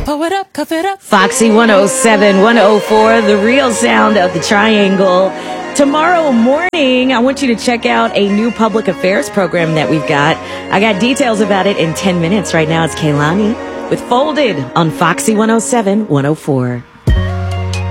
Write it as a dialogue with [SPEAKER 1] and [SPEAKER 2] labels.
[SPEAKER 1] Pull it up, cuff it up.
[SPEAKER 2] Foxy 107, 104, the real sound of the Triangle. Tomorrow morning, I want you to check out a new public affairs program that we've got. I got details about it in 10 minutes. Right now, it's Kaylani with Folded on Foxy 107, 104.